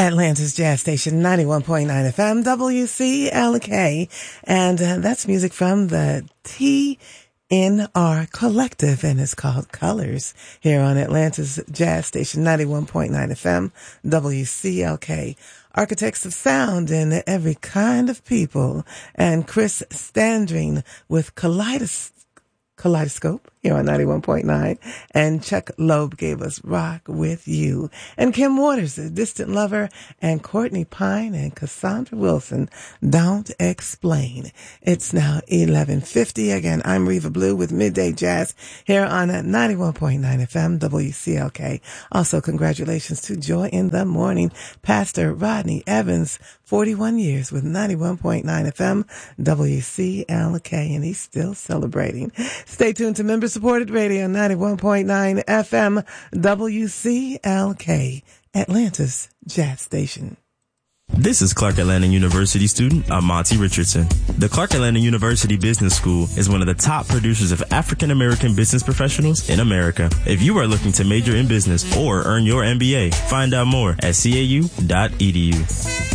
Atlanta's Jazz Station, 91.9 FM, WCLK. And that's music from the TNR Collective, and it's called Colors, here on Atlanta's Jazz Station, 91.9 FM, WCLK. Architects of sound in every kind of people. And Chris Standring with Kaleidoscope here on 91.9, and Chuck Loeb gave us Rock With You, and Kim Waters, A Distant Lover, and Courtney Pine and Cassandra Wilson, Don't Explain. It's now 11:50. Again, I'm Reva Blue with Midday Jazz here on 91.9 FM WCLK. Also, congratulations to Joy in the Morning, Pastor Rodney Evans, 41 years with 91.9 FM WCLK, and he's still celebrating. Stay tuned to member-supported radio, 91.9 FM WCLK, Atlanta's Jazz Station. This is Clark Atlanta University student Monty Richardson. The Clark Atlanta University Business School is one of the top producers of African-American business professionals in America. If you are looking to major in business or earn your MBA, find out more at cau.edu.